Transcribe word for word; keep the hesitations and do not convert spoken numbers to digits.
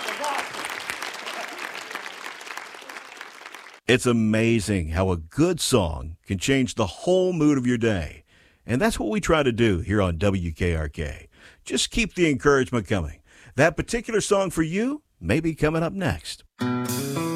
It's amazing how a good song can change the whole mood of your day. And that's what we try to do here on W K R K. Just keep the encouragement coming. That particular song for you may be coming up next.